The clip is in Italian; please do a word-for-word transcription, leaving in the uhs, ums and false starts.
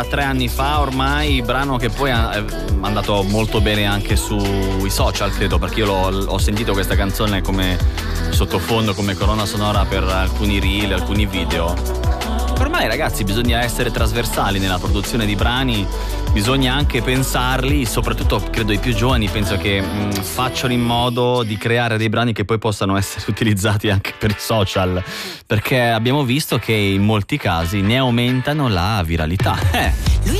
da tre anni fa ormai, brano che poi è andato molto bene anche sui social, credo, perché io l'ho, ho sentito questa canzone come sottofondo, come colonna sonora per alcuni reel, alcuni video. Ormai ragazzi bisogna essere trasversali nella produzione di brani, bisogna anche pensarli, soprattutto credo i più giovani, penso che mh, facciano in modo di creare dei brani che poi possano essere utilizzati anche per i social, perché abbiamo visto che in molti casi ne aumentano la viralità. Eh.